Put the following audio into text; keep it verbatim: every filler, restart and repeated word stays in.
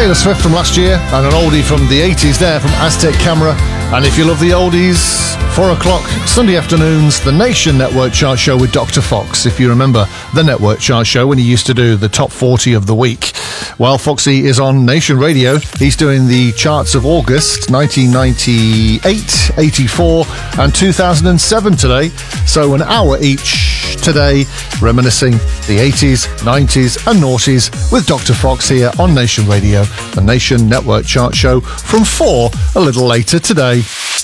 Taylor Swift from last year and an oldie from the eighties there from Aztec Camera. And if you love the oldies, four o'clock Sunday afternoons, the Nation Network Chart Show with Doctor Fox. If you remember the Network Chart Show when he used to do the top forty of the week. Well, Foxy is on Nation Radio. He's doing the charts of August nineteen ninety-eight, eighty-four and two thousand seven today. So an hour each today, reminiscing the eighties, nineties and noughties with Doctor Fox here on Nation Radio, the Nation Network Chart Show from four a little later today.